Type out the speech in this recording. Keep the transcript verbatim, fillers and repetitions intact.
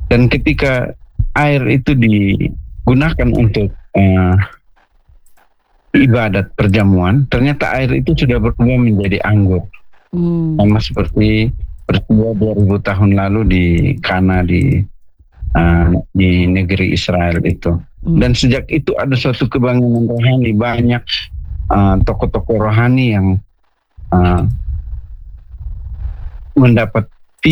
Dan ketika air itu digunakan untuk uh, ibadat perjamuan, ternyata air itu sudah berubah menjadi anggur. Hmm. Sama seperti peristiwa dua ribu tahun lalu di Kana di uh, di negeri Israel itu. Hmm. Dan sejak itu ada suatu kebanggaan rohani, banyak uh, tokoh-tokoh rohani yang uh, mendapat